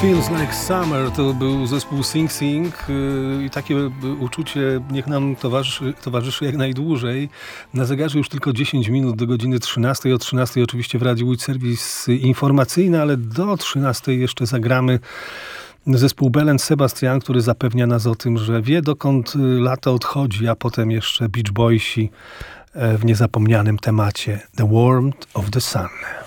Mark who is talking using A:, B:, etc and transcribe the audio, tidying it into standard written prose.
A: Feels Like Summer to był zespół Sing Sing i takie uczucie niech nam towarzyszy jak najdłużej. Na zegarze już tylko 10 minut do godziny 13. O 13 oczywiście w Radiu Łódź serwis informacyjny, ale do 13 jeszcze zagramy zespół Bell & Sebastian, który zapewnia nas o tym, że wie dokąd lato odchodzi, a potem jeszcze Beach Boysi w niezapomnianym temacie The Warmth of the Sun.